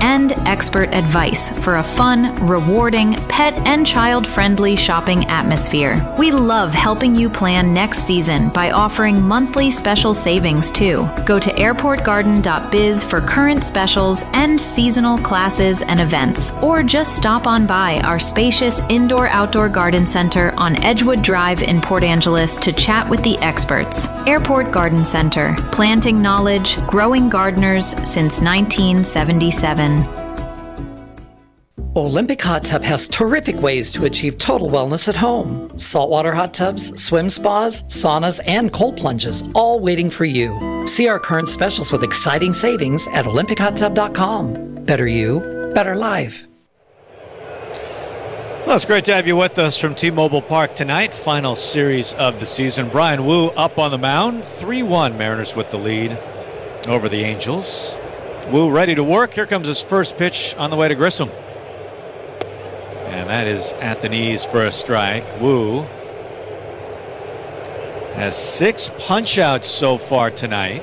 and expert advice for a fun, rewarding, pet and child-friendly shopping atmosphere. We love helping you plan next season by offering monthly special savings too. Go to airportgarden.biz for current specials and seasonal classes and events, or just stop on by our spacious indoor-outdoor garden center on Edgewood Drive in Port Angeles to chat with the experts. Airport Garden Center, planting knowledge, growing gardeners since 1977. Olympic Hot Tub has terrific ways to achieve total wellness at home. Saltwater hot tubs, swim spas, saunas, and cold plunges, all waiting for you. See our current specials with exciting savings at olympichottub.com. Better you, better life. Well, it's great to have you with us from T-Mobile Park tonight. Final series of the season. Bryan Woo up on the mound. 3-1 Mariners with the lead over the Angels. Woo ready to work. Here comes his first pitch on the way to Grissom. And that is at the knees for a strike. Woo has 6 punch-outs so far tonight.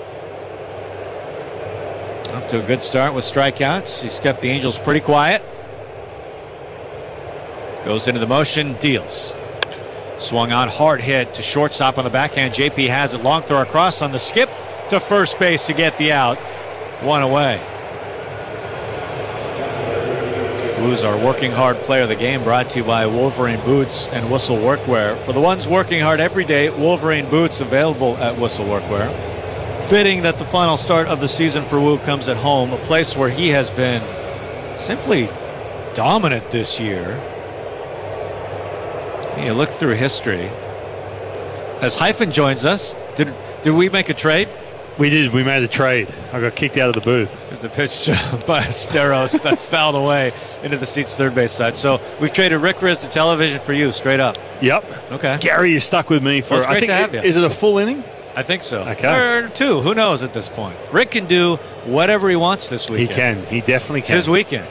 Off to a good start with strikeouts. He's kept the Angels pretty quiet. Goes into the motion, deals. Swung on, hard hit to shortstop on the backhand. JP has it, long throw across on the skip to first base to get the out. 1 away. Woo's our working hard player of the game, brought to you by Wolverine Boots and Whistle Workwear. For the ones working hard every day, Wolverine Boots available at Whistle Workwear. Fitting that the final start of the season for Woo comes at home, a place where he has been simply dominant this year. You look through history. As Hyphen joins us, did we make a trade? We did. We made a trade. I got kicked out of the booth. There's the pitch by Steros that's fouled away into the seats third base side. So we've traded Rick Riz to television for you, straight up. Yep. Okay. Gary is stuck with me for. Well, it's great to have you. Is it a full inning? I think so. Okay. Or 2. Who knows at this point? Rick can do whatever he wants this weekend. He can. He definitely can. It's his weekend.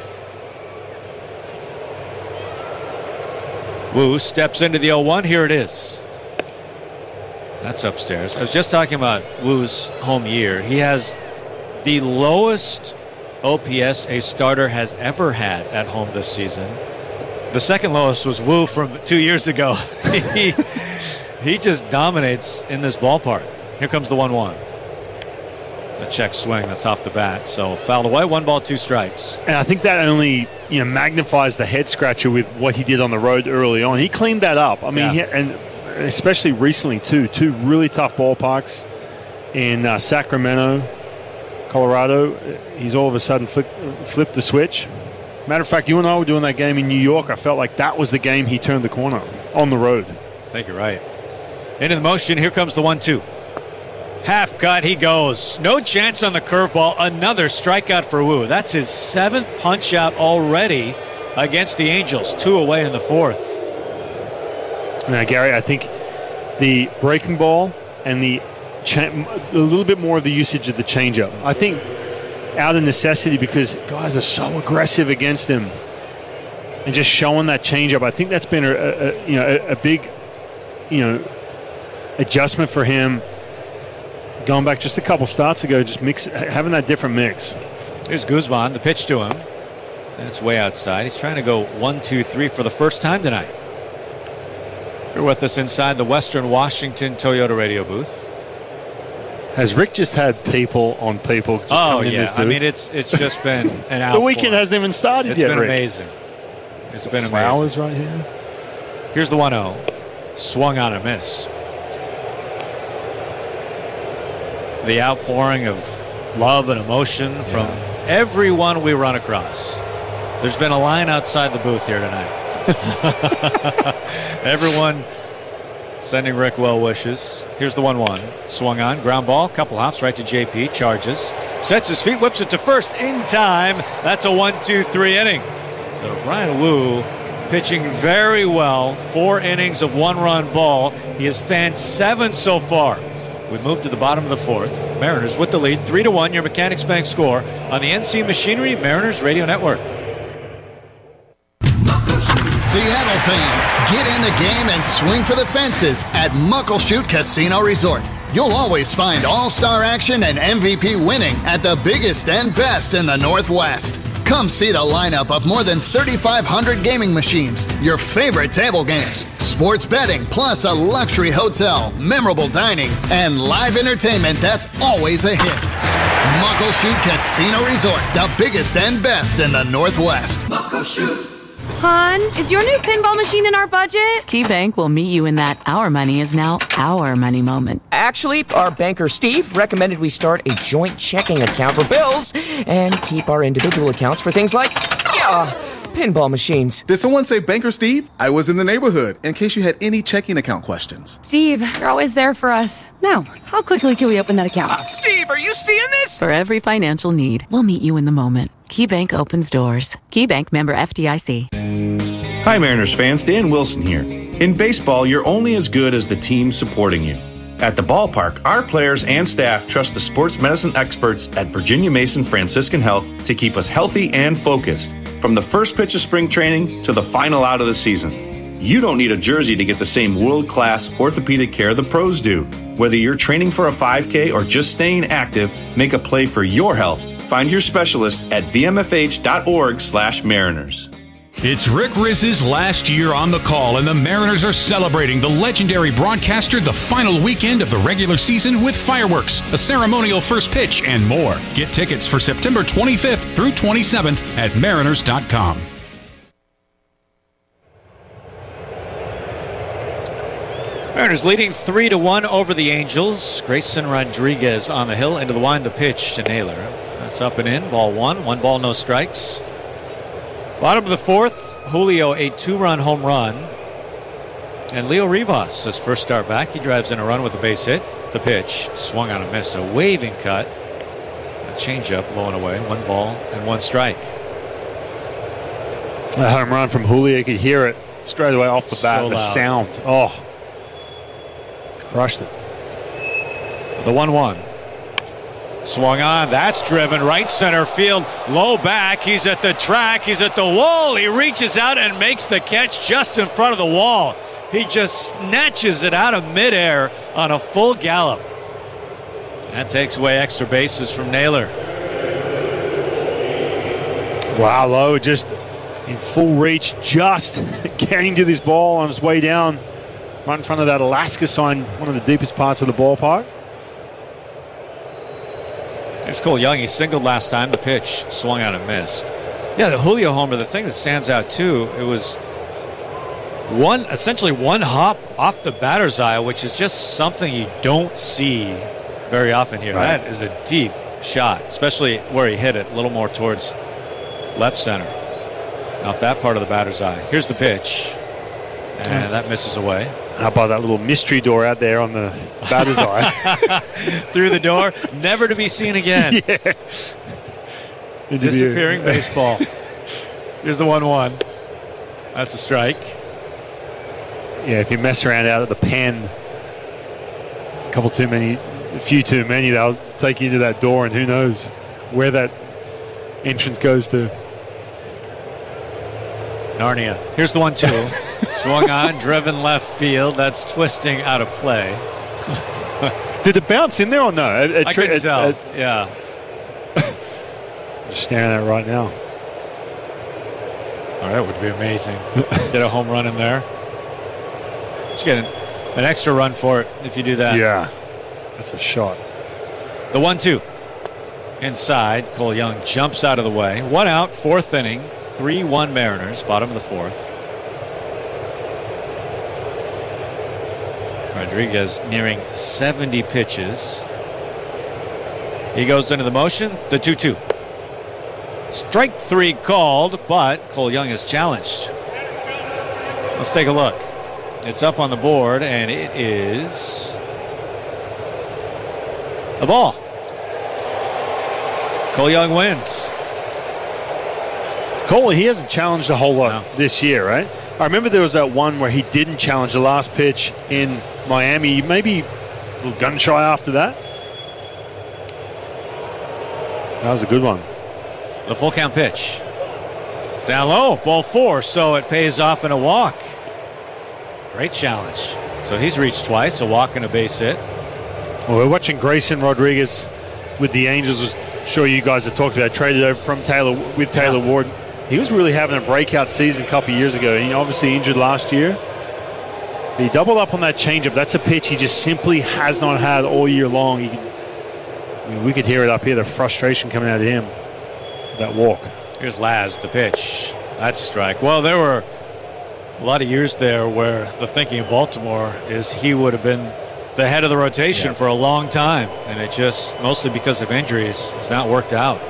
Woo steps into the 0-1. Here it is. That's upstairs. I was just talking about Woo's home year. He has the lowest OPS a starter has ever had at home this season. The second lowest was Woo from 2 years ago. He just dominates in this ballpark. Here comes the 1-1. A check swing that's off the bat. So fouled away, 1 ball, 2 strikes. And I think that only magnifies the head scratcher with what he did on the road early on. He cleaned that up. I mean, and especially recently too. 2 really tough ballparks in Sacramento, Colorado. He's all of a sudden flipped the switch. Matter of fact, you and I were doing that game in New York. I felt like that was the game he turned the corner on the road. I think you're right. Into the motion. Here comes the 1-2. Half cut, he goes. No chance on the curveball. Another strikeout for Woo. That's his 7th punch out already against the Angels. 2 away in the 4th. Now, Gary, I think the breaking ball and a little bit more of the usage of the changeup. I think out of necessity, because guys are so aggressive against him, and just showing that changeup. I think that's been a big adjustment for him. Going back just a couple starts ago, just having that different mix. Here's Guzman, the pitch to him. And it's way outside. He's trying to go 1-2-3 for the first time tonight. You're with us inside the Western Washington Toyota radio booth. Has Rick just had people on people just come in this booth? I mean, it's just been an outpour. The weekend hasn't even started yet, Rick. Rick. Amazing. It's been amazing. Flowers right here. Here's the 1-0. Swung on and missed. The outpouring of love and emotion from everyone we run across. There's been a line outside the booth here tonight. Everyone sending Rick well wishes. Here's the 1-1. Swung on, ground ball, couple hops right to JP, charges, sets his feet, whips it to first in time. That's a 1-2-3 inning. So Bryan Woo pitching very well. 4 innings of 1-run ball. He has fanned 7 so far. We move to the bottom of the 4th. Mariners with the lead, 3-1, your Mechanics Bank score on the NC Machinery Mariners Radio Network. Seattle fans, get in the game and swing for the fences at Muckleshoot Casino Resort. You'll always find all-star action and MVP winning at the biggest and best in the Northwest. Come see the lineup of more than 3,500 gaming machines, your favorite table games, sports betting, plus a luxury hotel, memorable dining, and live entertainment that's always a hit. Muckleshoot Casino Resort, the biggest and best in the Northwest. Muckleshoot. Hon, is your new pinball machine in our budget? KeyBank will meet you in that our money is now our money moment. Actually, our banker Steve recommended we start a joint checking account for bills and keep our individual accounts for things like, pinball machines. Did someone say Banker Steve? I was in the neighborhood in case you had any checking account questions. Steve, you're always there for us. Now, how quickly can we open that account? Steve, are you seeing this? For every financial need, we'll meet you in the moment. KeyBank opens doors. KeyBank, member FDIC. Hi, Mariners fans. Dan Wilson here. In baseball, you're only as good as the team supporting you. At the ballpark, our players and staff trust the sports medicine experts at Virginia Mason Franciscan Health to keep us healthy and focused, from the first pitch of spring training to the final out of the season. You don't need a jersey to get the same world-class orthopedic care the pros do. Whether you're training for a 5K or just staying active, make a play for your health. Find your specialist at vmfh.org/Mariners. It's Rick Rizz's last year on the call, and the Mariners are celebrating the legendary broadcaster the final weekend of the regular season with fireworks, a ceremonial first pitch, and more. Get tickets for September 25th through 27th at mariners.com. Mariners leading 3-1 over the Angels. Grayson Rodriguez on the hill, into the wind, the pitch to Naylor. That's up and in, ball one. 1 ball, no strikes. Bottom of the fourth, Julio a 2-run home run. And Leo Rivas, his first start back, he drives in a run with a base hit. The pitch, swung on a miss, a waving cut. A changeup blowing away, 1 ball and 1 strike. A home run from Julio, you could hear it straight away off the bat, the sound. Oh, crushed it. The 1-1. Swung on, that's driven right center field, low back, he's at the track, he's at the wall, he reaches out and makes the catch just in front of the wall. He just snatches it out of midair on a full gallop. That takes away extra bases from Naylor. Wow, Lowe just in full reach, just getting to this ball on his way down, right in front of that Alaska sign, one of the deepest parts of the ballpark. There's Cole Young. He singled last time. The pitch swung out and missed. Yeah, the Julio homer, the thing that stands out too, it was essentially one hop off the batter's eye, which is just something you don't see very often here. Right. That is a deep shot, especially where he hit it, a little more towards left center. Off that part of the batter's eye. Here's the pitch. And that misses away. How about that little mystery door out there on the batter's eye? Through the door, never to be seen again. Yeah. Disappearing baseball. Here's the 1-1. That's a strike. Yeah, if you mess around out at the pen, a few too many, they'll take you into that door, and who knows where that entrance goes to. Narnia. Here's the 1-2. Swung on, driven left field. That's twisting out of play. Did it bounce in there or no? I couldn't tell. Yeah. Just staring at it right now. Oh, that would be amazing. Get a home run in there. Just get an extra run for it if you do that. Yeah. That's a shot. The 1-2. Inside. Cole Young jumps out of the way. 1 out, 4th inning. 3-1 Mariners, bottom of the 4th. Rodriguez nearing 70 pitches. He goes into the motion. The 2-2. Strike 3 called, but Cole Young is challenged. Let's take a look. It's up on the board, and it is a ball. Cole Young wins. Cole, he hasn't challenged a whole lot this year, right? I remember there was that one where he didn't challenge the last pitch in Miami. Maybe a little gun shy after that. That was a good one. The full count pitch. Down low, ball 4, so it pays off in a walk. Great challenge. So he's reached twice, a walk and a base hit. Well, we're watching Grayson Rodriguez with the Angels. I'm sure you guys have talked about, traded over from Taylor Ward. He was really having a breakout season a couple of years ago. He obviously injured last year. He doubled up on that changeup. That's a pitch he just simply has not had all year long. We could hear it up here, the frustration coming out of him, that walk. Here's Laz, the pitch. That's a strike. Well, there were a lot of years there where the thinking of Baltimore is he would have been the head of the rotation for a long time, and it just, mostly because of injuries, has not worked out.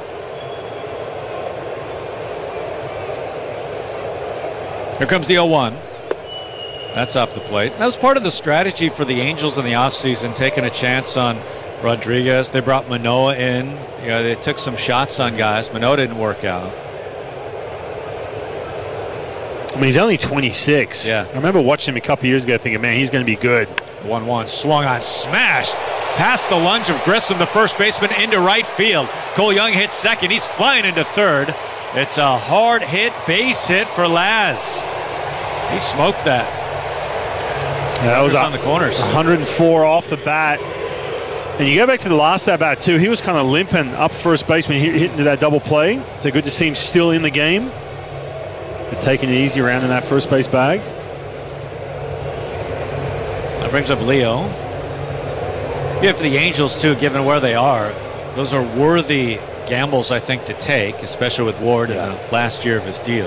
Here comes the 0-1. That's off the plate. That was part of the strategy for the Angels in the offseason, taking a chance on Rodriguez. They brought Manoah in. They took some shots on guys. Manoah didn't work out. I mean, he's only 26. Yeah. I remember watching him a couple years ago thinking, man, he's going to be good. 1-1, swung on, smashed past the lunge of Grissom, the first baseman, into right field. Cole Young hits second. He's flying into third. It's a hard hit, base hit for Laz. He smoked that. Yeah, that was on the corners. 104 off the bat. And you go back to the last at bat too. He was kind of limping up first baseman, hitting to that double play. So good to see him still in the game, but taking it easy around in that first base bag. That brings up Leo. Yeah, for the Angels too, given where they are, those are worthy gambles, I think, to take, especially with Ward in the last year of his deal.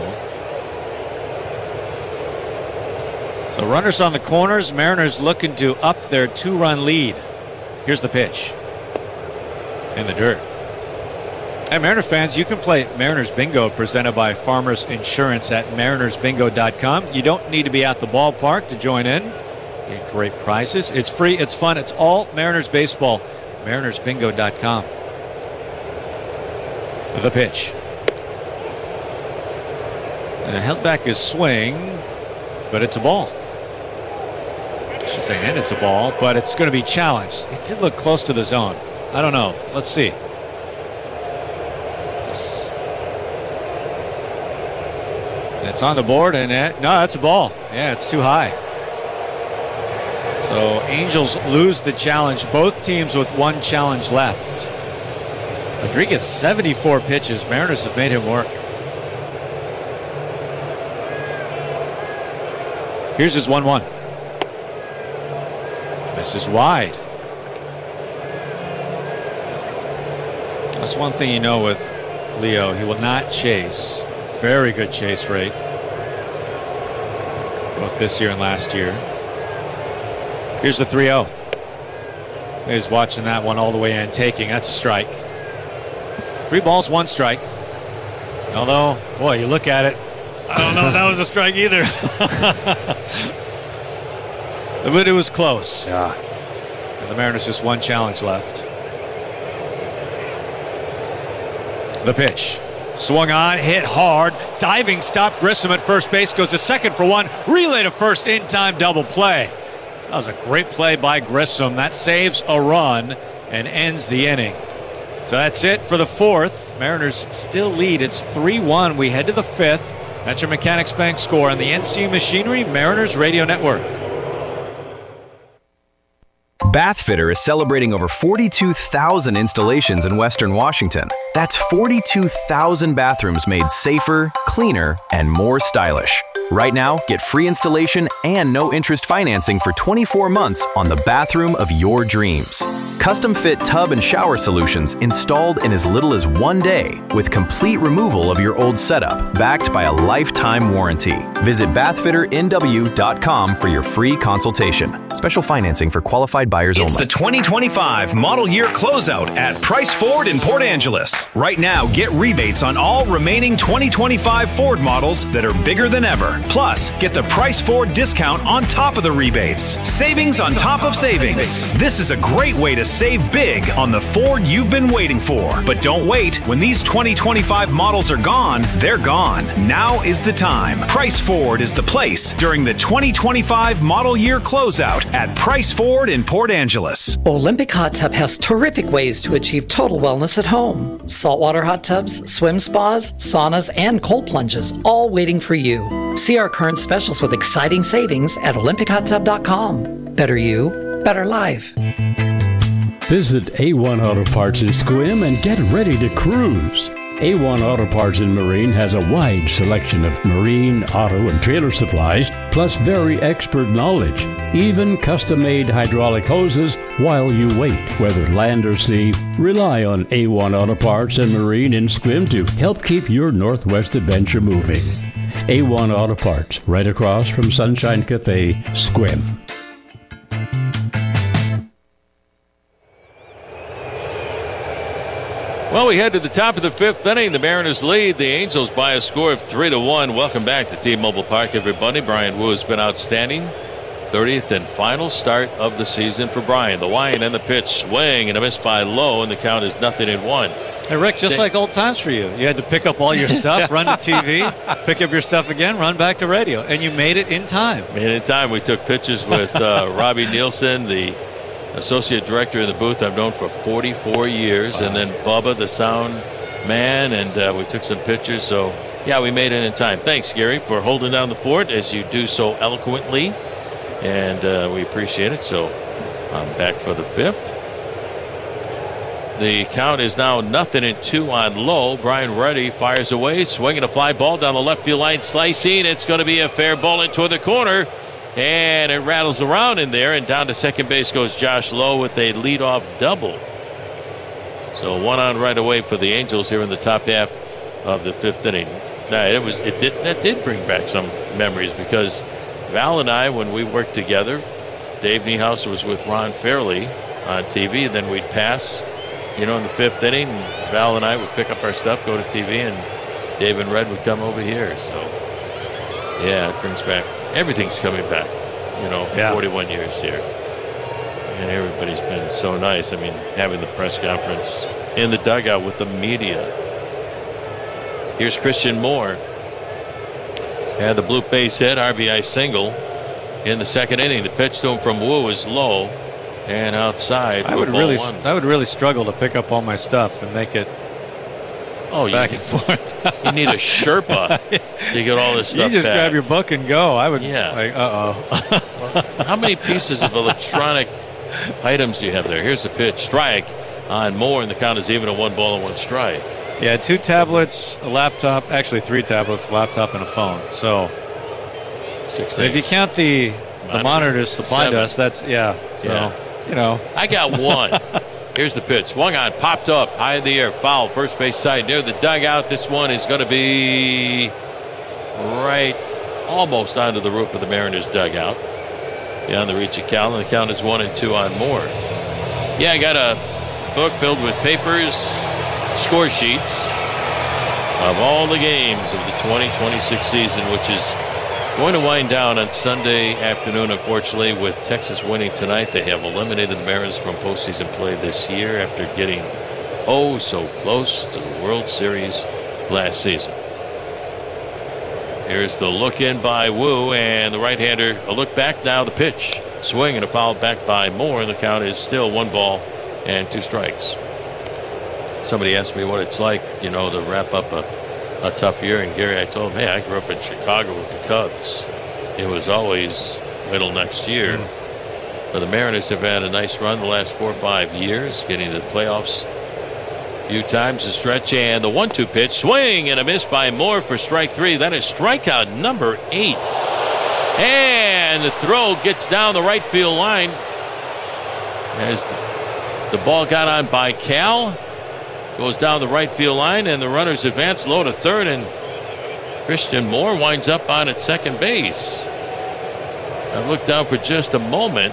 So runners on the corners. Mariners looking to up their 2-run lead. Here's the pitch. In the dirt. And Mariner fans, you can play Mariners Bingo presented by Farmers Insurance at marinersbingo.com. You don't need to be at the ballpark to join in. You get great prizes. It's free. It's fun. It's all Mariners baseball. marinersbingo.com. The pitch. And held back his swing, but it's a ball. I should say, and it's a ball, but it's going to be challenged. It did look close to the zone. I don't know. Let's see. It's on the board, and no, that's a ball. Yeah, it's too high. So Angels lose the challenge. Both teams with one challenge left. Rodriguez, 74 pitches. Mariners have made him work. Here's his 1-1. Misses wide. That's one thing you know with Leo. He will not chase. Very good chase rate. Both this year and last year. Here's the 3-0. He's watching that one all the way in, taking. That's a strike. 3 balls, 1 strike. Although, boy, you look at it, I don't know if that was a strike either. But it was close. Yeah. And the Mariners just one challenge left. The pitch. Swung on, hit hard. Diving stop. Grissom at first base goes to second for 1. Relay to first, in time double play. That was a great play by Grissom. That saves a run and ends the inning. So that's it for the 4th. Mariners still lead. It's 3-1. We head to the 5th. That's your Mechanics Bank score on the NC Machinery Mariners Radio Network. Bathfitter is celebrating over 42,000 installations in Western Washington. That's 42,000 bathrooms made safer, cleaner, and more stylish. Right now, get free installation and no-interest financing for 24 months on the bathroom of your dreams. Custom-fit tub and shower solutions installed in as little as 1 day with complete removal of your old setup, backed by a lifetime warranty. Visit bathfitternw.com for your free consultation. Special financing for qualified buyers only. It's the 2025 model year closeout at Price Ford in Port Angeles. Right now, get rebates on all remaining 2025 Ford models that are bigger than ever. Plus, get the Price Ford discount on top of the rebates. Savings on top of savings. This is a great way to save big on the Ford you've been waiting for. But don't wait. When these 2025 models are gone, they're gone. Now is the time. Price Ford is the place during the 2025 model year closeout at Price Ford in Port Angeles. Olympic Hot Tub has terrific ways to achieve total wellness at home. Saltwater hot tubs, swim spas, saunas, and cold plunges, all waiting for you. See our current specials with exciting savings at olympichottub.com. Better you, better life. Visit A1 Auto Parts in Sequim and get ready to cruise. A1 Auto Parts in Marine has a wide selection of marine, auto, and trailer supplies, plus very expert knowledge. Even custom-made hydraulic hoses while you wait. Whether land or sea, rely on A1 Auto Parts and Marine in Sequim to help keep your Northwest adventure moving. A1 Auto Parts, right across from Sunshine Cafe, Sequim. Well, we head to the top of the 5th inning. The Mariners lead the Angels by a score of 3-1. Welcome back to T-Mobile Park, everybody. Brian Wu has been outstanding. 30th and final start of the season for Brian. The wind and the pitch, swing and a miss by Lowe, and the count is 0-1. Hey, Rick, just like old times for you. You had to pick up all your stuff, run to TV, pick up your stuff again, run back to radio, and you made it in time. Made it in time. We took pictures with Robbie Nielsen, the associate director in the booth I've known for 44 years, and then Bubba, the sound man, and we took some pictures. So, yeah, we made it in time. Thanks, Gary, for holding down the fort as you do so eloquently, and we appreciate it. So I'm back for the 5th. The count is now 0-2 on Lowe. Brian Reddy fires away, swinging a fly ball down the left field line, slicing. It's going to be a fair ball into the corner. And it rattles around in there, and down to second base goes Josh Lowe with a leadoff double. So 1 on right away for the Angels here in the top half of the 5th inning. Now, that did bring back some memories, because Val and I, when we worked together, Dave Niehaus was with Ron Fairley on TV, and then we'd pass, in the 5th inning, and Val and I would pick up our stuff, go to TV, and Dave and Red would come over here. So, yeah, it brings back. Everything's coming back, 41 years here. And everybody's been so nice. I mean, having the press conference in the dugout with the media. Here's Christian Moore. Had the blue base hit, RBI single in the 2nd inning. The pitch to him from Wu is low and outside. I would really struggle to pick up all my stuff and make it back and forth. You need a Sherpa to get all this stuff You just back. grab your book and go. I would, How many pieces of electronic items do you have there? Here's the pitch. Strike on Moore, and the count is even a 1-1 strike. Yeah, 2 tablets, a laptop, actually 3 tablets, a laptop, and a phone. So 6 things. If you count the monitors supplied to us, that's, I got 1. Here's the pitch. Swung on, popped up, high in the air, foul, first base side near the dugout. This one is going to be right almost onto the roof of the Mariners dugout. Beyond the reach of Cal, and the count is 1-2 on Moore. Yeah, I got a book filled with papers, score sheets of all the games of the 2026 season, which is going to wind down on Sunday afternoon, unfortunately, with Texas winning tonight. They have eliminated the Mariners from postseason play this year after getting so close to the World Series last season. Here's the look in by Wu, and the right-hander, a look back now, the pitch. Swing and a foul back by Moore, and the count is still 1-2 strikes. Somebody asked me what it's like, to wrap up a tough year, and Gary, I told him, hey, I grew up in Chicago with the Cubs. It was always middle next year. But the Mariners have had a nice run the last 4 or 5 years, getting to the playoffs a few times a stretch. And the 1-2 pitch, swing and a miss by Moore for strike 3. That is strikeout number 8. And the throw gets down the right field line as the ball got on by Cal. Goes down the right field line, and the runners advance low to third, and Christian Moore winds up on at second base. I looked down for just a moment.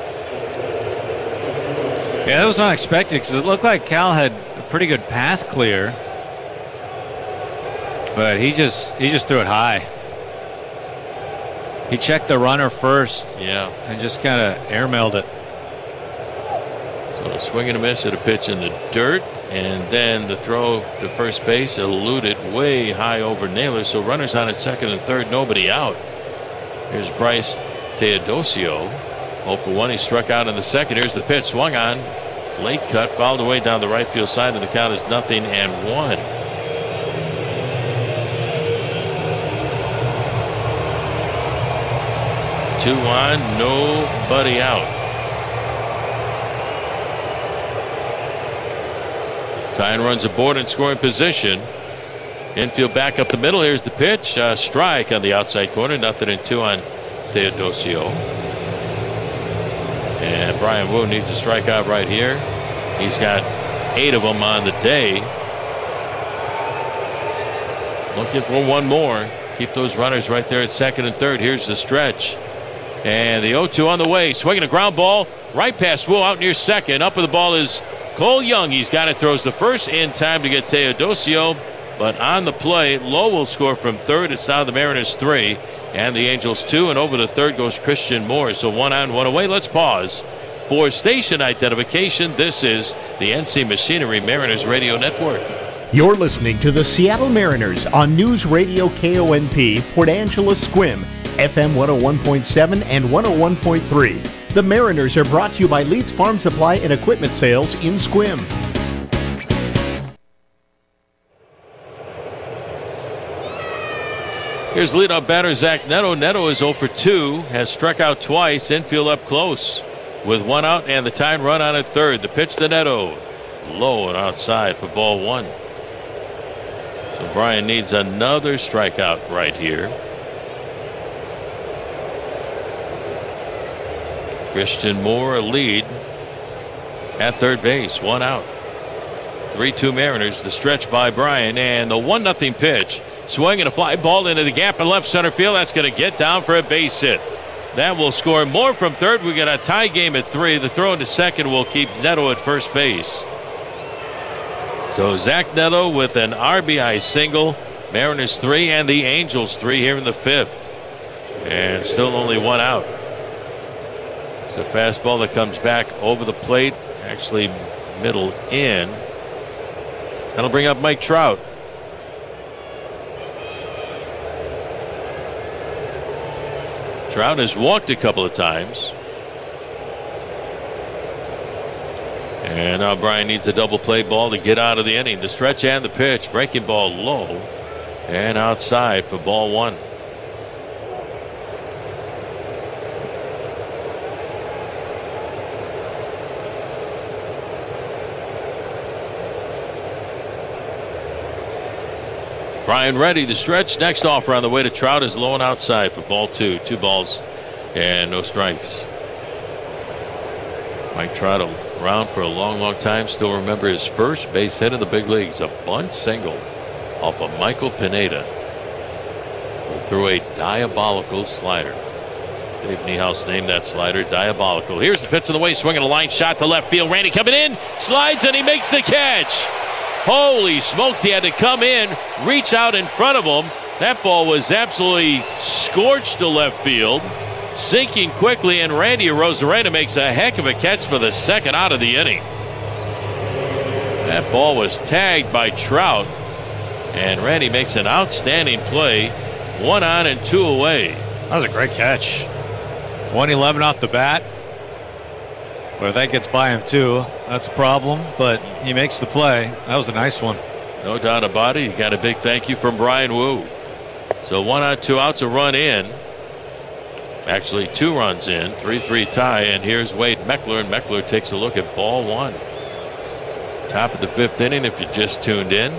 Yeah, that was unexpected because it looked like Cal had a pretty good path clear, but he just threw it high. He checked the runner first, and just kind of airmailed it. So a swing and a miss at a pitch in the dirt. And then the throw to first base eluded way high over Naylor. So runners on at second and third, nobody out. Here's Bryce Teodosio. 0-for-1. He struck out in the second. Here's the pitch. Swung on. Late cut. Fouled away down the right field side. And the count is 0-1. 2 on. Nobody out. Tying runs aboard in scoring position. Infield back up the middle. Here's the pitch. Strike on the outside corner. 0-2 on Teodosio. And Brian Wu needs a strikeout right here. He's got 8 of them on the day. Looking for one more. Keep those runners right there at second and third. Here's the stretch. And the 0-2 on the way. Swinging a ground ball right past Wu out near second. Up with the ball is Cole Young. He's got it. Throws the first in time to get Teodosio. But on the play, Lowe will score from third. It's now the Mariners 3 and the Angels 2. And over to third goes Christian Moore. So 1 on, 1 away. Let's pause for station identification. This is the NC Machinery Mariners Radio Network. You're listening to the Seattle Mariners on News Radio KONP, Port Angeles Squim, FM 101.7 and 101.3. The Mariners are brought to you by Leeds Farm Supply and Equipment Sales in Squim. Here's leadoff batter Zach Neto. Neto is 0 for 2, has struck out twice, infield up close with 1 out and the tying run on at third. The pitch to Neto, low and outside for ball 1. So Brian needs another strikeout right here. Christian Moore a lead at third base, 1 out. 3-2 Mariners. The stretch by Brian and the 1-0 pitch. Swing and a fly ball into the gap in left center field. That's going to get down for a base hit. That will score more from third. We got a tie game at 3. The throw into second will keep Neto at first base. So Zach Neto with an RBI single. Mariners 3 and the Angels 3 here in the 5th. And still only 1 out. It's a fastball that comes back over the plate. Actually middle in. That'll bring up Mike Trout. Trout has walked a couple of times. And now Brian needs a double play ball to get out of the inning. The stretch and the pitch. Breaking ball low and outside for ball 1. Brian ready. The stretch. Next offer on the way to Trout is low and outside for ball 2. 2 balls and no strikes. Mike Trout around for a long time. Still remember his first base hit in the big leagues. A bunt single off of Michael Pineda. Who threw a diabolical slider. Dave Niehaus named that slider diabolical. Here's the pitch on the way. Swinging a line shot to left field. Randy coming in. Slides and he makes the catch. Holy smokes, he had to come in, reach out in front of him. That ball was absolutely scorched to left field, sinking quickly, and Randy Arozarena makes a heck of a catch for the second out of the inning. That ball was tagged by Trout, and Randy makes an outstanding play. 1 on and 2 away. That was a great catch. 111 off the bat. Well, if that gets by him too, that's a problem, but he makes the play. That was a nice one. No doubt about it. You got a big thank you from Brian Wu. So 1 out, 2 outs, a run in. Actually 2 runs in, 3-3 tie, and here's Wade Meckler, and Meckler takes a look at ball 1. Top of the 5th inning if you just tuned in.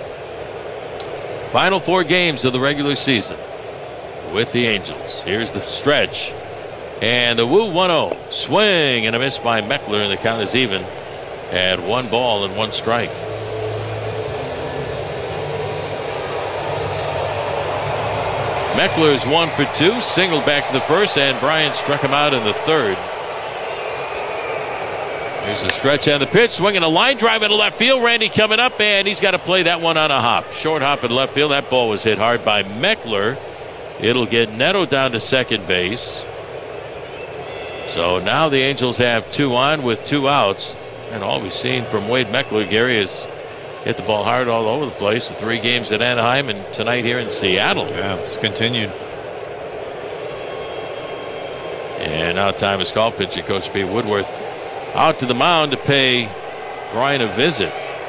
Final 4 games of the regular season with the Angels. Here's the stretch. And the Wu 1-0. Swing and a miss by Meckler, and the count is even at 1 ball and 1 strike. Meckler is 1 for 2. Singled back to the first, and Brian struck him out in the third. Here's the stretch and the pitch. Swinging a line drive into left field. Randy coming up, and he's got to play that one on a hop. Short hop in left field. That ball was hit hard by Meckler. It'll get Neto down to second base. So now the Angels have 2 on with 2 outs. And all we've seen from Wade Meckler, Gary, is hit the ball hard all over the place. The 3 games at Anaheim and tonight here in Seattle. Yeah, it's continued. And now time is called. Pitcher Coach Pete Woodworth out to the mound to pay Brian a visit.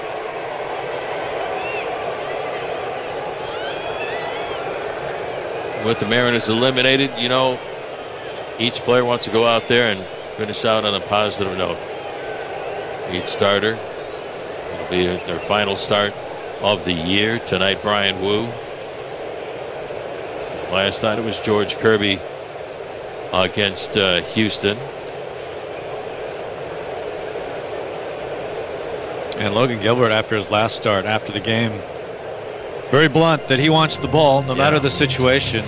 With the Mariners eliminated, you know, each player wants to go out there and finish out on a positive note. Each starter It'll be their final start of the year tonight. Brian Wu. Last night it was George Kirby against Houston. And Logan Gilbert, after his last start, after the game, very blunt that he wants the ball no matter the situation.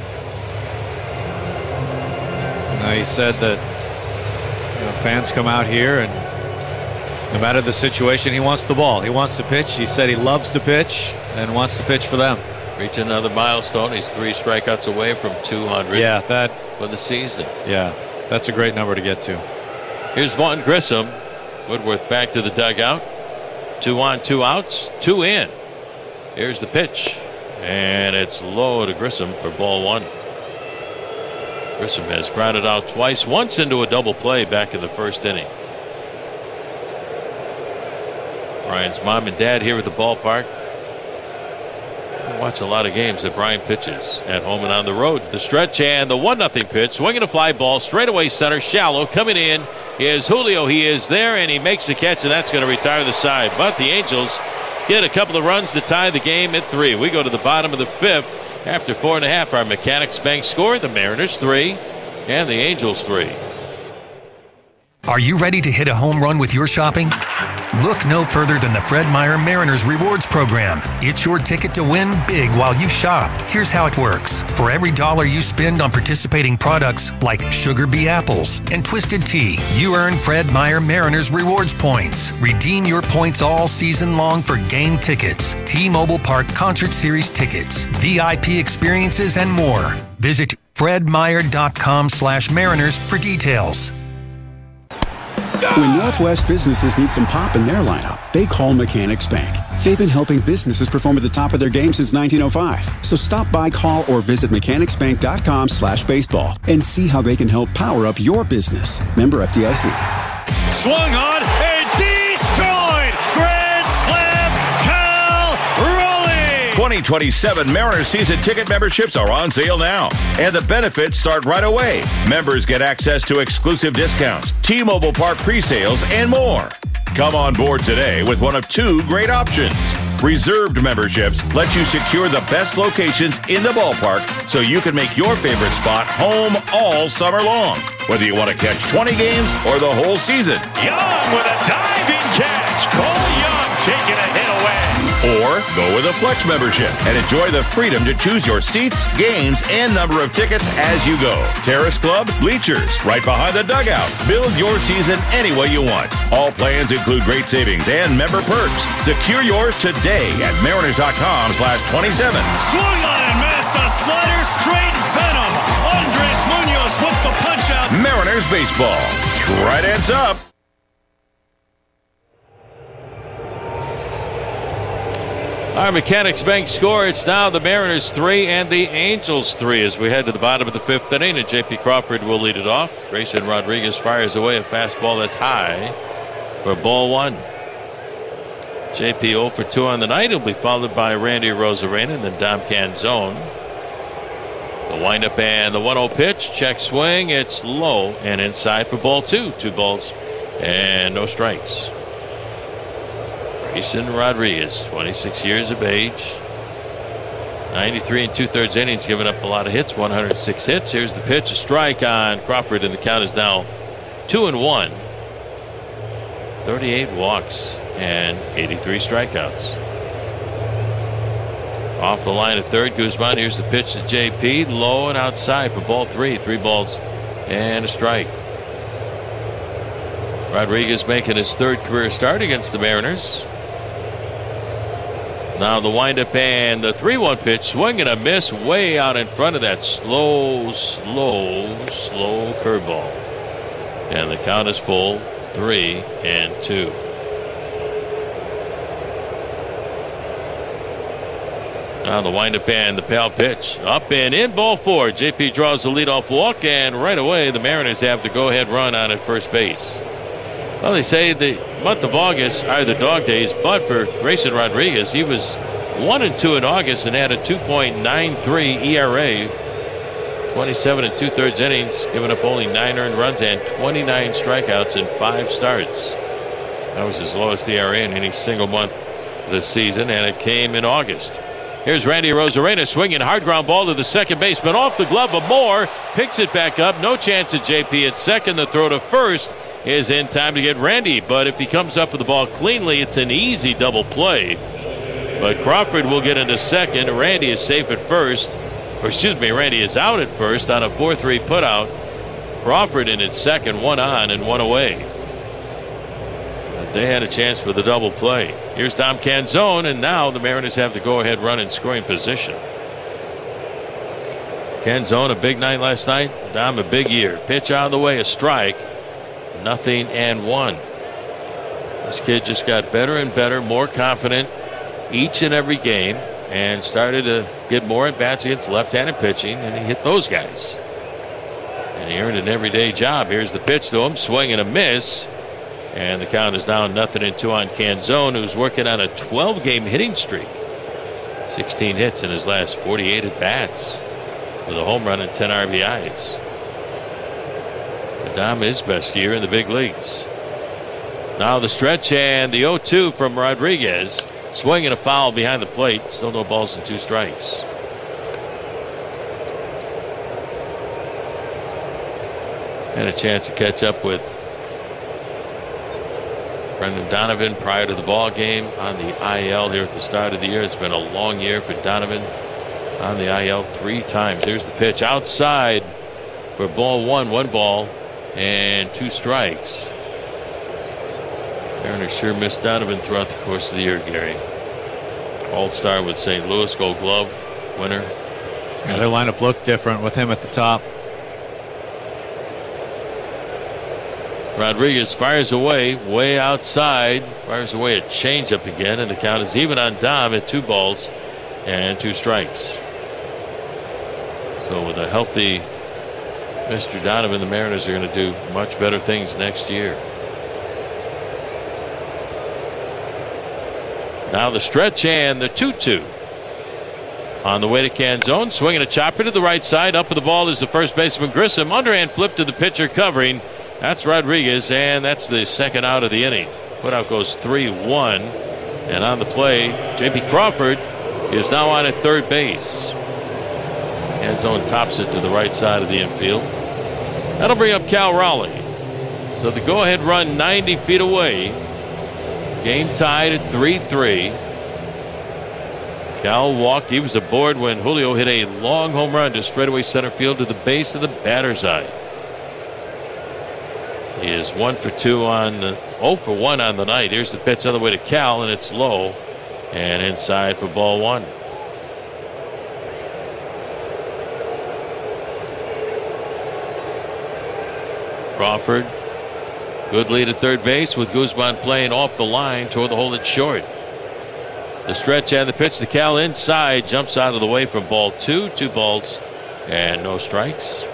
He said that fans come out here and no matter the situation, he wants the ball. He wants to pitch. He said he loves to pitch and wants to pitch for them. Reach another milestone. He's 3 strikeouts away from 200. Yeah, that for the season. Yeah, that's a great number to get to. Here's Vaughn Grissom. Woodworth back to the dugout. 2 on, 2 outs, 2 in. Here's the pitch, and it's low to Grissom for ball 1. Grissom has grounded out twice, once into a double play back in the first inning. Brian's mom and dad here at the ballpark. I watch a lot of games that Brian pitches at home and on the road. The stretch and the 1-0 pitch, swinging a fly ball, straightaway center, shallow, coming in is Julio. He is there, and he makes the catch, and that's going to retire the side. But the Angels get a couple of runs to tie the game at 3. We go to the bottom of the 5th. After 4.5, our Mechanics Bank score. The Mariners 3 and the Angels 3. Are you ready to hit a home run with your shopping? Look no further than the Fred Meyer Mariners Rewards Program. It's your ticket to win big while you shop. Here's how it works. For every $1 you spend on participating products like Sugar Bee Apples and Twisted Tea, you earn Fred Meyer Mariners Rewards points. Redeem your points all season long for game tickets, T-Mobile Park Concert Series tickets, VIP experiences, and more. Visit fredmeyer.com/Mariners for details. When Northwest businesses need some pop in their lineup, they call Mechanics Bank. They've been helping businesses perform at the top of their game since 1905. So stop by, call, or visit mechanicsbank.com/baseball and see how they can help power up your business. Member FDIC. Swung on and destroyed! Grand Slam, Cal Raleigh! 2027 Mariners season ticket memberships are on sale now, and the benefits start right away. Members get access to exclusive discounts, T-Mobile Park pre-sales, and more. Come on board today with one of 2 great options. Reserved memberships let you secure the best locations in the ballpark so you can make your favorite spot home all summer long. Whether you want to catch 20 games or the whole season. Young with a diving catch. Cole Young taking a hit away. Or go with a Flex membership and enjoy the freedom to choose your seats, games, and number of tickets as you go. Terrace Club, bleachers, right behind the dugout. Build your season any way you want. All plans include great savings and member perks. Secure yours today at mariners.com/27. Swung on and missed a slider, straight venom. Andres Munoz with the punch out. Mariners baseball. Tridents up. Our Mechanics Bank score. It's now the Mariners 3 and the Angels 3 as we head to the bottom of the 5th inning, and J.P. Crawford will lead it off. Grayson Rodriguez fires away a fastball that's high for ball 1. J.P. 0 for 2 on the night. He'll be followed by Randy Arozarena and then Dom Canzone. The windup and the 1-0 pitch. Check swing. It's low and inside for ball 2. 2 balls and no strikes. Grayson Rodriguez, 26 years of age, 93 2/3 innings, giving up a lot of hits, 106 hits. Here's the pitch, a strike on Crawford, and the count is now 2-1. 38 walks and 83 strikeouts. Off the line at third, Guzman. Here's the pitch to JP, low and outside for ball 3. 3 balls and a strike. Rodriguez making his 3rd career start against the Mariners. Now the windup and the 3-1 pitch, swing and a miss way out in front of that slow curveball. And the count is full, 3-2. Now the windup and the pal pitch, up and in, ball 4. JP draws the leadoff walk, and right away the Mariners have the go-ahead run on at first base. Well, they say the month of August are the dog days, but for Grayson Rodriguez, he was 1-2 in August and had a 2.93 ERA. 27 2/3 innings, giving up only 9 earned runs and 29 strikeouts in 5 starts. That was his lowest ERA in any single month this season, and it came in August. Here's Randy Arozarena swinging hard ground ball to the second baseman off the glove of Moore. Picks it back up. No chance at JP at second. The throw to first is in time to get Randy, but if he comes up with the ball cleanly, it's an easy double play. But Crawford will get into second. Randy is safe at first. Randy is out at first on a 4-3 putout. Crawford in at second, one on and one away. But they had a chance for the double play. Here's Dom Canzone, and now the Mariners have the go-ahead run in scoring position. Canzone, a big night last night. Dom, a big year. Pitch out of the way, a strike. 0-1. This kid just got better and better, more confident each and every game, and started to get more at bats against left-handed pitching, and he hit those guys. And he earned an everyday job. Here's the pitch to him, swing and a miss, and the count is down 0-2 on Canzone, who's working on a 12-game hitting streak. 16 hits in his last 48 at bats, with a home run and 10 RBIs. Dom, his best year in the big leagues. Now the stretch and the 0-2 from Rodriguez. Swing and a foul behind the plate. Still no balls and 2 strikes. Had a chance to catch up with Brendan Donovan prior to the ball game on the IL here at the start of the year. It's been a long year for Donovan on the IL 3 times. Here's the pitch outside for ball 1. 1 ball and 2 strikes. Mariners sure missed Donovan throughout the course of the year, Gary. All-star with St. Louis, Gold Glove winner. Yeah, their lineup looked different with him at the top. Rodriguez fires away, way outside. Fires away a changeup again, and the count is even on Dom at 2 balls and 2 strikes. So with a healthy Mr. Donovan, the Mariners are going to do much better things next year. Now the stretch and the 2-2. On the way to Canzone, swinging a chopper to the right side. Up with the ball is the first baseman Grissom. Underhand flip to the pitcher covering. That's Rodriguez, and that's the second out of the inning. Putout goes 3-1. And on the play, J.P. Crawford is now on at third base. Canzone tops it to the right side of the infield. That'll bring up Cal Raleigh. So the go-ahead run 90 feet away. Game tied at 3-3. Cal walked. He was aboard when Julio hit a long home run to straightaway center field to the base of the batter's eye. He is 1 for 2 on 0 for 1 on the night. Here's the pitch on the way to Cal, and it's low and inside for ball 1. Crawford. Good lead at third base with Guzman playing off the line toward the hole at short. The stretch and the pitch to Cal inside. Jumps out of the way from ball 2. 2 balls and no strikes.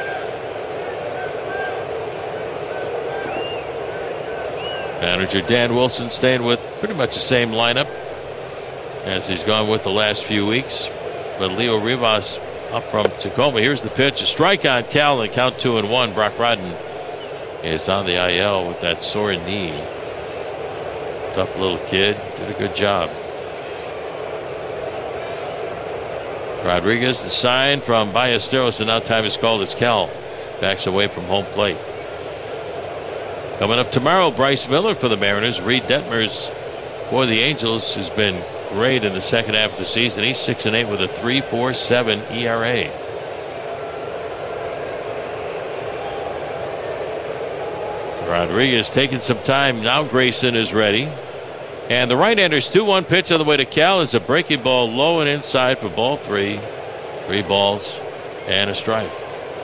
Manager Dan Wilson staying with pretty much the same lineup as he's gone with the last few weeks. But Leo Rivas up from Tacoma. Here's the pitch. A strike on Cal and count 2-1. Brock Rodden is on the IL with that sore knee. Tough little kid. Did a good job. Rodriguez, the sign from Ballesteros, and now time is called as Cal backs away from home plate. Coming up tomorrow, Bryce Miller for the Mariners. Reed Detmers for the Angels, who's been great in the second half of the season. He's 6-8 with a 3.47 ERA. Rodriguez taking some time. Now Grayson is ready. And the right-hander's 2-1 pitch on the way to Cal is a breaking ball low and inside for ball 3. 3 balls and a strike.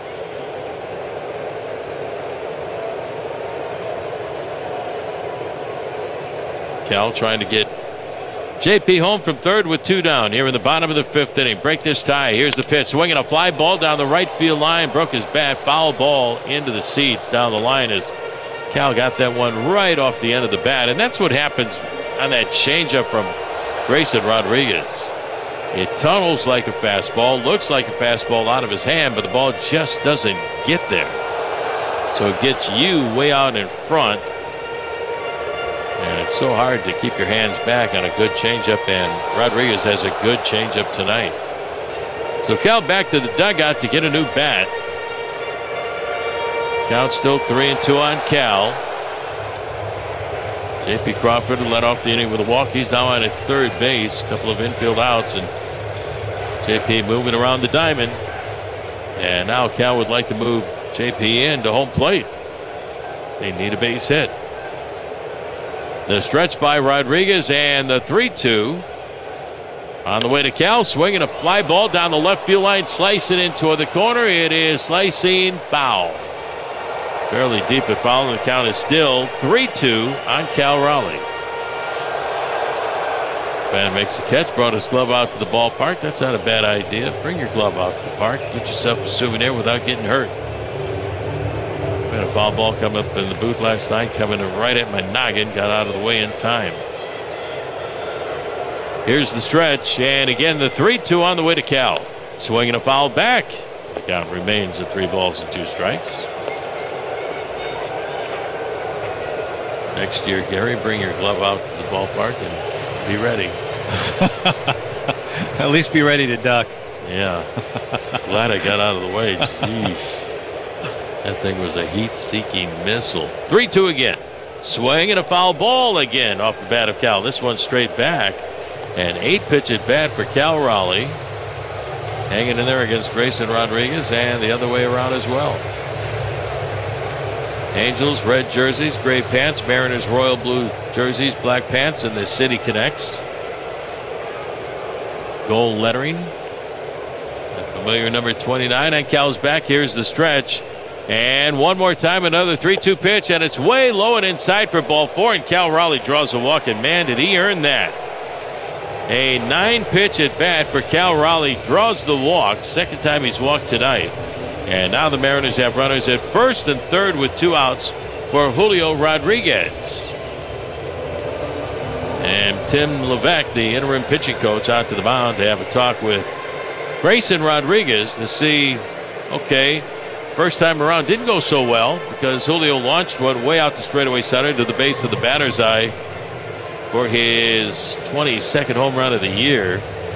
Cal trying to get JP home from third with 2 down here in the bottom of the 5th inning. Break this tie. Here's the pitch. Swinging a fly ball down the right field line. Broke his bat. Foul ball into the seats down the line as Cal got that one right off the end of the bat. And that's what happens on that changeup from Grayson Rodriguez. It tunnels like a fastball. Looks like a fastball out of his hand, but the ball just doesn't get there. So it gets you way out in front. It's so hard to keep your hands back on a good changeup, and Rodriguez has a good changeup tonight. So Cal back to the dugout to get a new bat. Count still 3-2 on Cal. J.P. Crawford led off the inning with a walk. He's now on at third base. A couple of infield outs, and J.P. moving around the diamond. And now Cal would like to move J.P. in to home plate. They need a base hit. The stretch by Rodriguez and the 3-2. On the way to Cal, swinging a fly ball down the left field line, slicing in toward the corner. It is slicing foul. Fairly deep at foul, and the count is still 3-2 on Cal Raleigh. Van makes the catch, brought his glove out to the ballpark. That's not a bad idea. Bring your glove out to the park. Get yourself a souvenir without getting hurt. We had a foul ball come up in the booth last night, coming right at my noggin. Got out of the way in time. Here's the stretch, and again the 3-2 on the way to Cal. Swinging a foul back. The count remains at 3-2 strikes. Next year, Gary, bring your glove out to the ballpark and be ready. At least be ready to duck. Yeah. Glad I got out of the way. Jeez. That thing was a heat-seeking missile. 3-2 again. Swing and a foul ball again off the bat of Cal. This one straight back. An 8-pitch at bat for Cal Raleigh. Hanging in there against Grayson Rodriguez, and the other way around as well. Angels, red jerseys, gray pants. Mariners, royal blue jerseys, black pants, and the city connects. Gold lettering. The familiar number 29 on Cal's back. Here's the stretch. And one more time, another 3-2 pitch, and it's way low and inside for ball 4, and Cal Raleigh draws a walk, and man, did he earn that. A 9-pitch at bat for Cal Raleigh, draws the walk. Second time he's walked tonight. And now the Mariners have runners at first and third with 2 outs for Julio Rodriguez. And Tim Levesque, the interim pitching coach, out to the mound to have a talk with Grayson Rodriguez to see, okay, first time around didn't go so well because Julio launched one way out to straightaway center to the base of the batter's eye for his 22nd home run of the year.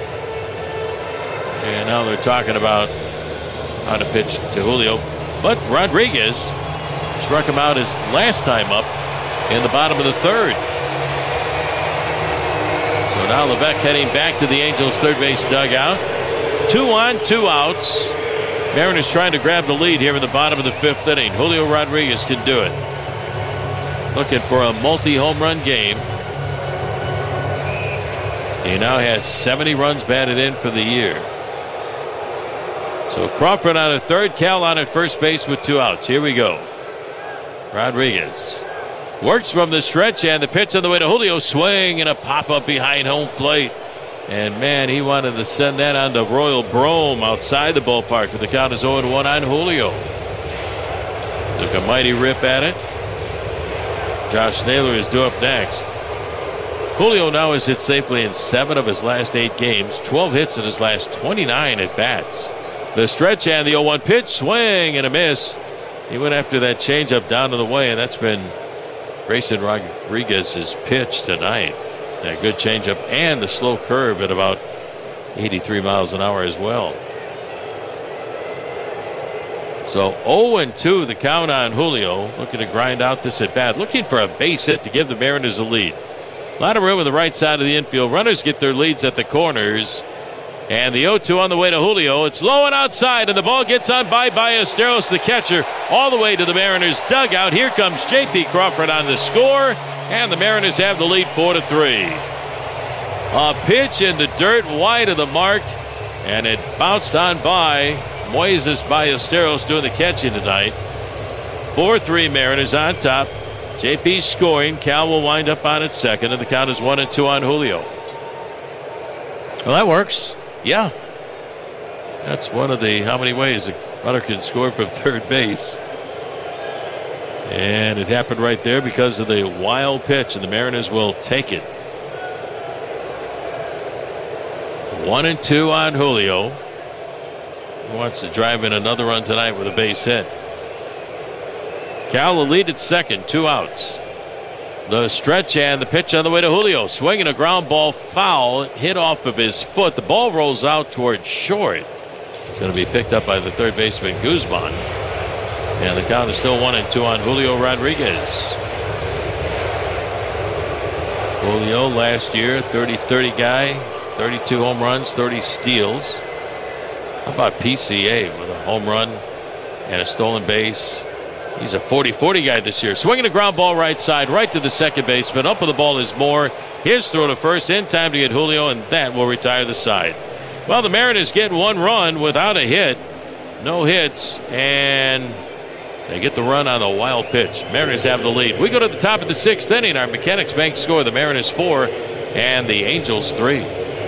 And now they're talking about how to pitch to Julio. But Rodriguez struck him out his last time up in the bottom of the third. So now Levesque heading back to the Angels' third base dugout. 2 on, 2 outs. Mariners trying to grab the lead here in the bottom of the 5th inning. Julio Rodriguez can do it. Looking for a multi-home run game. He now has 70 runs batted in for the year. So Crawford on at third, Cal on at first base with 2 outs. Here we go. Rodriguez works from the stretch, and the pitch on the way to Julio. Swing and a pop-up behind home plate. And man, he wanted to send that on to Royal Brome outside the ballpark, but the count is 0-1 on Julio. Took a mighty rip at it. Josh Naylor is due up next. Julio now has hit safely in 7 of his last 8 games, 12 hits in his last 29 at bats. The stretch and the 0-1 pitch, swing and a miss. He went after that changeup down to the way, and that's been Grayson Rodriguez's pitch tonight. A good changeup and the slow curve at about 83 miles an hour as well. So 0-2 the count on Julio, looking to grind out this at bat, looking for a base hit to give the Mariners a lead. A lot of room on the right side of the infield. Runners get their leads at the corners. And the 0-2 on the way to Julio. It's low and outside, and the ball gets on by Ballesteros, the catcher, all the way to the Mariners' dugout. Here comes J.P. Crawford on the score, and the Mariners have the lead 4-3. A pitch in the dirt wide of the mark, and it bounced on by Moises Ballesteros doing the catching tonight. 4-3 Mariners on top. J.P. scoring. Cal will wind up on its second, and the count is 1-2 on Julio. Well, that works. Yeah. That's one of the how many ways a runner can score from third base. And it happened right there because of the wild pitch, and the Mariners will take it. 1-2 on Julio. He wants to drive in another run tonight with a base hit. Cal will lead at second, 2 outs. The stretch and the pitch on the way to Julio. Swinging a ground ball foul, hit off of his foot. The ball rolls out towards short. It's going to be picked up by the third baseman, Guzman. And the count is still 1-2 on Julio Rodriguez. Julio last year, 30-30 guy, 32 home runs, 30 steals. How about PCA with a home run and a stolen base? He's a 40-40 guy this year. Swinging a ground ball right side, right to the second baseman. Up with the ball is Moore. His throw to first, in time to get Julio, and that will retire the side. Well, the Mariners get one run without a hit. No hits, and they get the run on the wild pitch. Mariners have the lead. We go to the top of the 6th inning. Our Mechanics Bank score, the Mariners 4 and the Angels 3.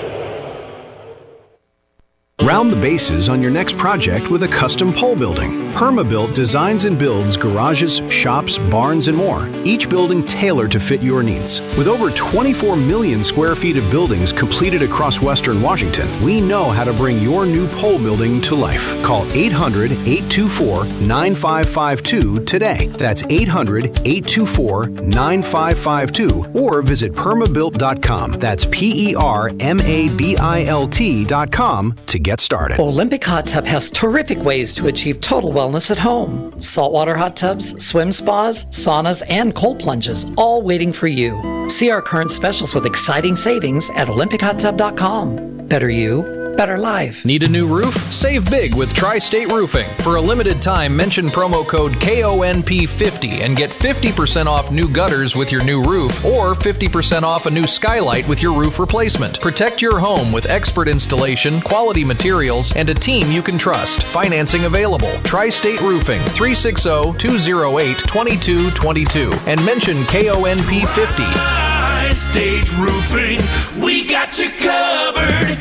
Round the bases on your next project with a custom pole building. PermaBuilt designs and builds garages, shops, barns, and more. Each building tailored to fit your needs. With over 24 million square feet of buildings completed across Western Washington, we know how to bring your new pole building to life. Call 800-824-9552 today. That's 800-824-9552 or visit permabuilt.com. That's PERMABILT.com to get started. Olympic Hot Tub has terrific ways to achieve total wellness at home. Saltwater hot tubs, swim spas, saunas, and cold plunges, all waiting for you. See our current specials with exciting savings at olympichottub.com. Better you, better life. Need a new roof? Save big with Tri-State Roofing. For a limited time, mention promo code KONP50 and get 50% off new gutters with your new roof or 50% off a new skylight with your roof replacement. Protect your home with expert installation, quality materials, and a team you can trust. Financing available. Tri-State Roofing, 360-208-2222 and mention KONP50. Tri-State Roofing, we got you covered.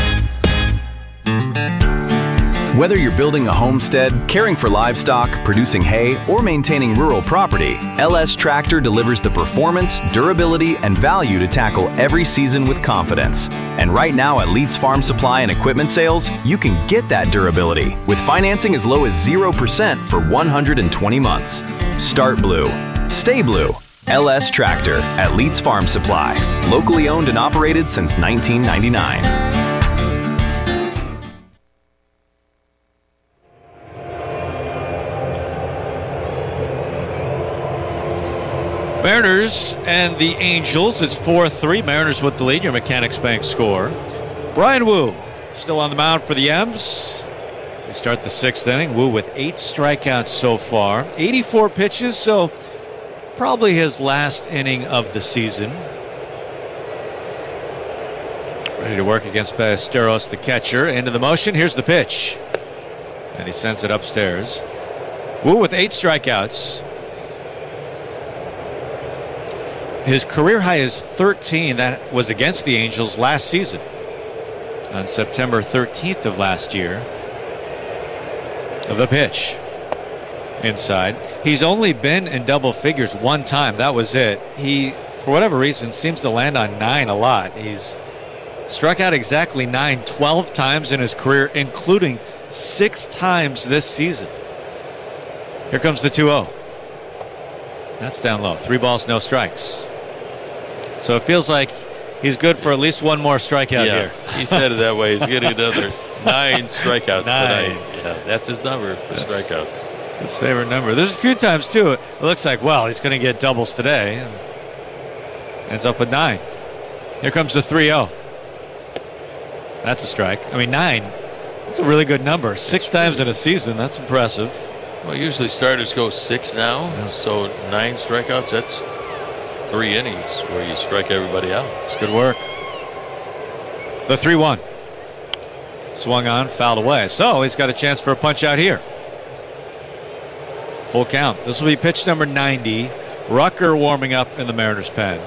Whether you're building a homestead, caring for livestock, producing hay, or maintaining rural property, LS Tractor delivers the performance, durability, and value to tackle every season with confidence. And right now at Leeds Farm Supply and Equipment Sales, you can get that durability with financing as low as 0% for 120 months. Start blue. Stay blue. LS Tractor at Leeds Farm Supply. Locally owned and operated since 1999. Mariners and the Angels. It's 4-3. Mariners with the lead. Your Mechanics Bank score. Bryan Woo still on the mound for the M's. They start the 6th inning. Woo with 8 strikeouts so far. 84 pitches, so probably his last inning of the season. Ready to work against Ballesteros, the catcher. Into the motion. Here's the pitch. And he sends it upstairs. Woo with 8 strikeouts. His career high is 13. That was against the Angels last season on September 13th of last year. Of the pitch. Inside. He's only been in double figures one time. That was it. He, for whatever reason, seems to land on 9 a lot. He's struck out exactly 12 times in his career, including 6 times this season. Here comes the 2-0. That's down low. 3 balls, no strikes. So it feels like he's good for at least one more strikeout here. He said it that way. He's getting another 9 strikeouts tonight. Yeah, that's his number for strikeouts. It's his favorite number. There's a few times, too, it looks like, well, he's going to get doubles today. And ends up with 9. Here comes the 3-0. That's a strike. I mean, 9. That's a really good number. 6 times in a season. That's impressive. Well, usually starters go 6 now. So 9 strikeouts, that's 3 innings where you strike everybody out. It's good work. The 3-1. Swung on, fouled away. So he's got a chance for a punch out here. Full count. This will be pitch number 90. Rucker warming up in the Mariners pen.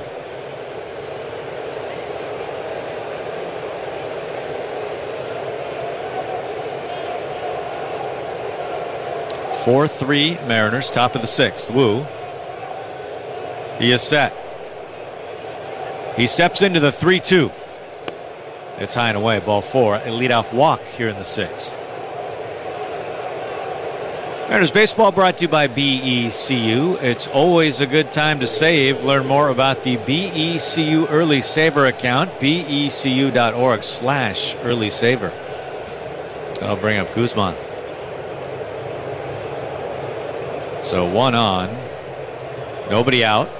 (4-3) Mariners, top of the 6th. Woo. He is set. He steps into the 3-2. It's high and away, ball 4. A leadoff walk here in the 6th. Mariners Baseball brought to you by BECU. It's always a good time to save. Learn more about the BECU Early Saver account, becu.org/early saver. I'll bring up Guzman. So 1 on, nobody out.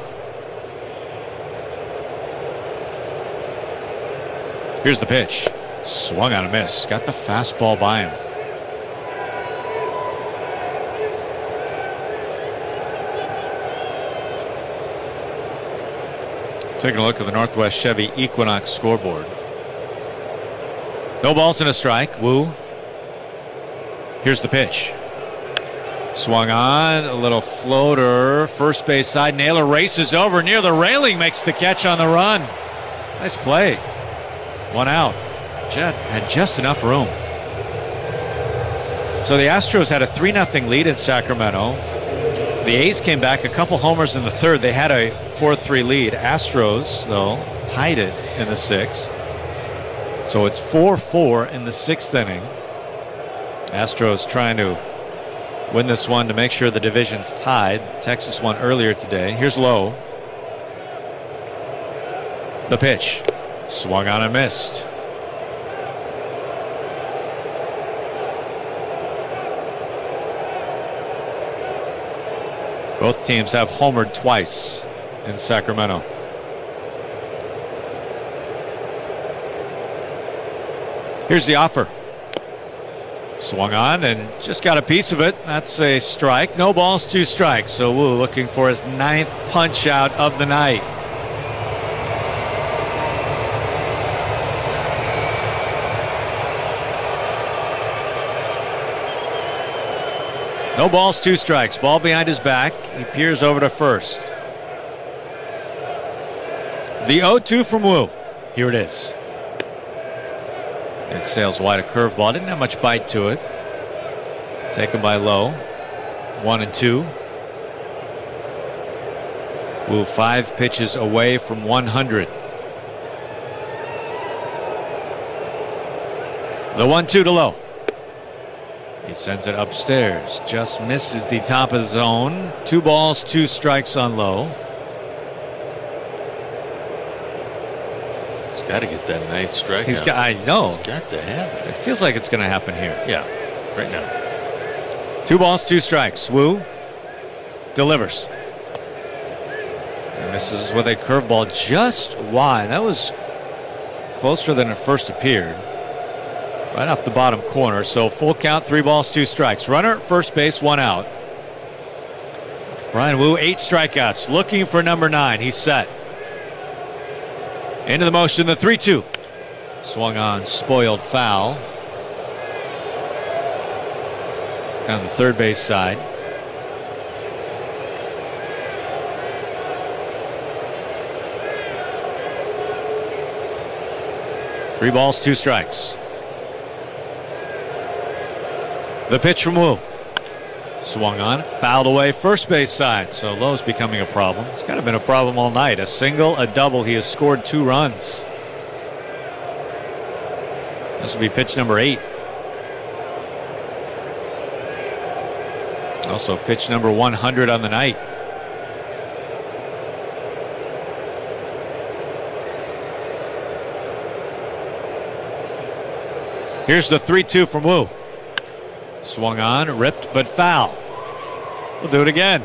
Here's the pitch. Swung on a miss. Got the fastball by him. Taking a look at the Northwest Chevy Equinox scoreboard. No balls and a strike. Wu. Here's the pitch. Swung on. A little floater. First base side. Naylor races over near the railing. Makes the catch on the run. Nice play. 1 out. Jet had just enough room. So the Astros had a 3-0 lead in Sacramento. The A's came back, a couple homers in the third. They had a 4-3 lead. Astros, though, tied it in the 6th. So it's 4-4 in the 6th inning. Astros trying to win this one to make sure the division's tied. Texas won earlier today. Here's Lowe. The pitch. Swung on and missed. Both teams have homered twice in Sacramento. Here's the offer. Swung on and just got a piece of it. That's a strike. No balls, 2 strikes. So Wu looking for his 9th punch out of the night. No balls, 2 strikes. Ball behind his back. He peers over to first. The 0-2 from Wu. Here it is. It sails wide, a curveball. Didn't have much bite to it. Taken by Lowe. 1-2. Wu 5 pitches away from 100. The 1-2 to Lowe. He sends it upstairs. Just misses the top of the zone. 2 balls, 2 strikes on Lowe. He's got to get that 9th strike. I know. He's got to have it. It feels like it's going to happen here. Yeah, right now. 2 balls, 2 strikes. Wu delivers. And misses with a curveball just wide. That was closer than it first appeared. Right off the bottom corner. So full count, 3 balls, 2 strikes. Runner at first base, 1 out. Bryan Wu, 8 strikeouts. Looking for number 9. He's set. Into the motion, the 3-2. Swung on, spoiled foul. Down the third base side. Three balls, 2 strikes. The pitch from Wu. Swung on, fouled away first base side. So Lowe's becoming a problem. It's kind of been a problem all night. A single, a double. He has scored 2 runs. This will be pitch number 8. Also pitch number 100 on the night. Here's the 3-2 from Wu. Swung on, ripped, but foul. We'll do it again.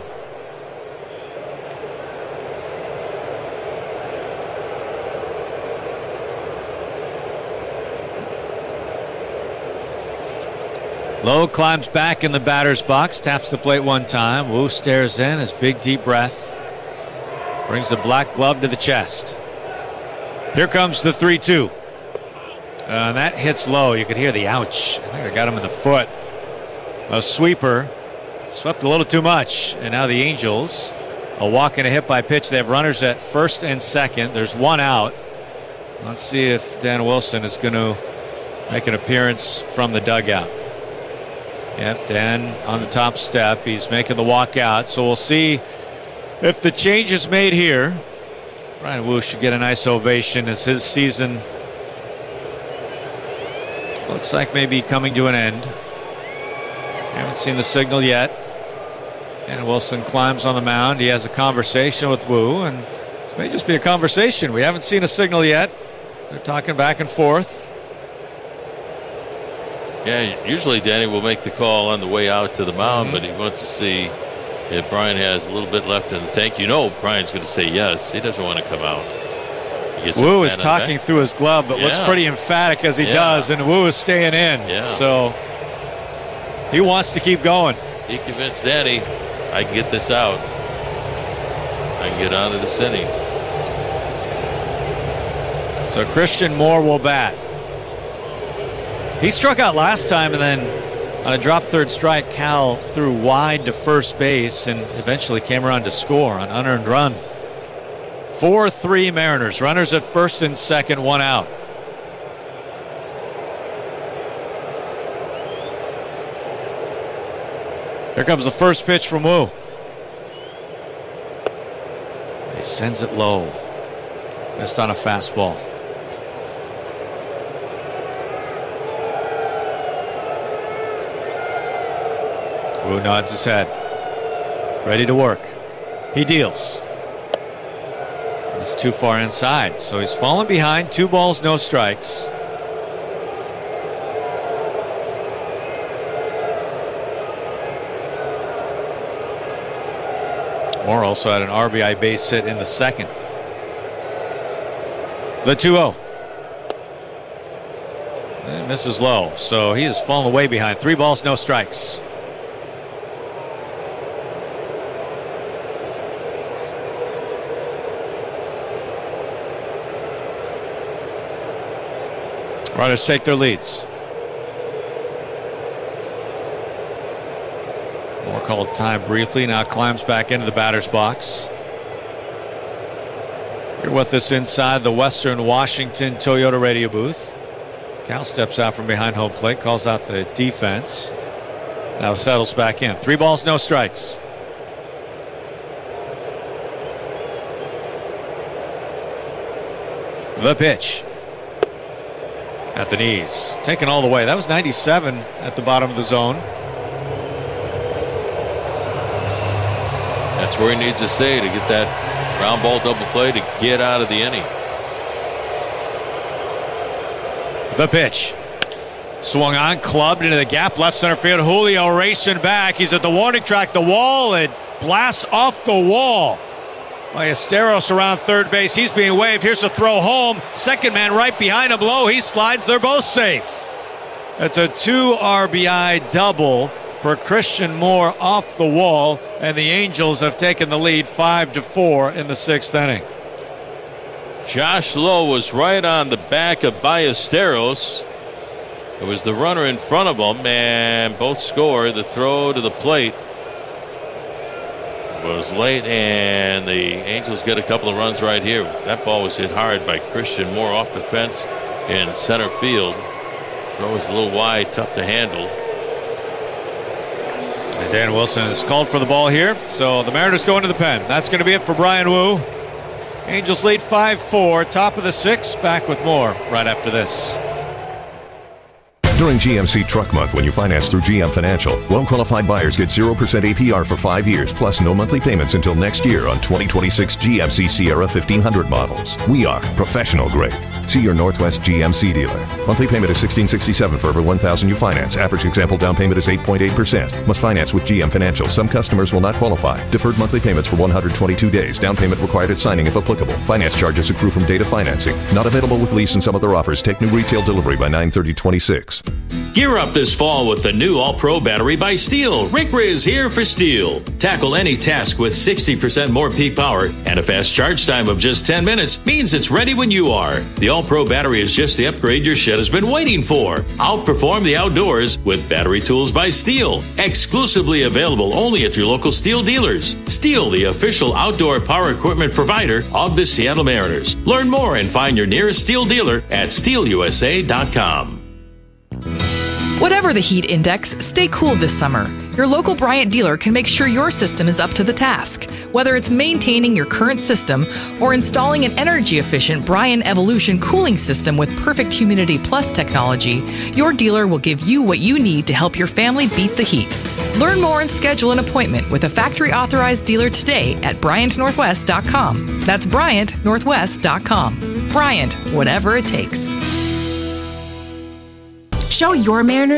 Lowe climbs back in the batter's box, taps the plate 1 time. Wu stares in, his big deep breath. Brings the black glove to the chest. Here comes the 3-2. That hits Lowe. You could hear the ouch. I think I got him in the foot. A sweeper. Swept a little too much. And now the Angels, a walk and a hit by pitch. They have runners at first and second. There's 1 out. Let's see if Dan Wilson is going to make an appearance from the dugout. Yep, Dan on the top step. He's making the walk out. So we'll see if the change is made here. Bryan Wu should get a nice ovation as his season looks like maybe coming to an end. Haven't seen the signal yet. And Wilson climbs on the mound. He has a conversation with Wu, and this may just be a conversation. We haven't seen a signal yet. They're talking back and forth. Yeah, usually Danny will make the call on the way out to the mound, but he wants to see if Brian has a little bit left in the tank. You know Brian's going to say yes. He doesn't want to come out. Wu is talking through his glove, but looks pretty emphatic as he does, and Wu is staying in. Yeah. So he wants to keep going. He convinced Danny, I can get this out. I can get out of this inning. So Christian Moore will bat. He struck out last time, and then on a drop third strike, Cal threw wide to first base and eventually came around to score on unearned run. 4-3 Mariners. Runners at first and second, one out. Here comes the first pitch from Wu. He sends it low. Missed on a fastball. Wu nods his head. Ready to work. He deals. It's too far inside, so he's fallen behind. 2 balls, no strikes. Moore also had an RBI base hit in the second. The 2-0. And misses low, so he has fallen away behind. 3 balls, no strikes. Runners take their leads. Moore called time briefly, now climbs back into the batter's box. You're with us inside the Western Washington Toyota radio booth. Cal steps out from behind home plate, calls out the defense. Now settles back in. 3 balls, no strikes. The pitch. At the knees. Taken all the way. That was 97 at the bottom of the zone. That's where he needs to stay to get that ground ball double play to get out of the inning. The pitch. Swung on, clubbed into the gap, left center field. Julio racing back. He's at the warning track. The wall, and blasts off the wall. Ballesteros around third base. He's being waved. Here's a throw home. Second man right behind him low. He slides. They're both safe. That's a 2 RBI double for Christian Moore off the wall, and the Angels have taken the lead 5-4 in the 6th inning. Josh Lowe was right on the back of Ballesteros. It was the runner in front of him, and both score. The throw to the plate was late, and the Angels get a couple of runs right here. That ball was hit hard by Christian Moore off the fence in center field. Throw was a little wide, tough to handle. And Dan Wilson is called for the ball here, so the Mariners go into the pen. That's going to be it for Brian Wu. Angels lead 5-4, top of the 6th. Back with more right after this. During GMC Truck Month, when you finance through GM Financial, well-qualified buyers get 0% APR for 5 years, plus no monthly payments until next year on 2026 GMC Sierra 1500 models. We are professional grade. See your Northwest GMC dealer. Monthly payment is $1,667 for every $1,000 you finance. Average example down payment is 8.8%. Must finance with GM Financial. Some customers will not qualify. Deferred monthly payments for 122 days. Down payment required at signing if applicable. Finance charges accrue from date of financing. Not available with lease and some other offers. Take new retail delivery by 9/30/26. Gear up this fall with the new All-Pro battery by Steel. Rick Riz here for Steel. Tackle any task with 60% more peak power, and a fast charge time of just 10 minutes means it's ready when you are. The All-Pro battery is just the upgrade your shed has been waiting for. Outperform the outdoors with Battery Tools by Steel. Exclusively available only at your local Steel dealers. Steel, the official outdoor power equipment provider of the Seattle Mariners. Learn more and find your nearest Steel dealer at steelusa.com. Whatever the heat index, stay cool this summer. Your local Bryant dealer can make sure your system is up to the task. Whether it's maintaining your current system or installing an energy-efficient Bryant Evolution cooling system with Perfect Humidity Plus technology, your dealer will give you what you need to help your family beat the heat. Learn more and schedule an appointment with a factory-authorized dealer today at BryantNorthwest.com. That's BryantNorthwest.com. Bryant, whatever it takes. Show your Mariners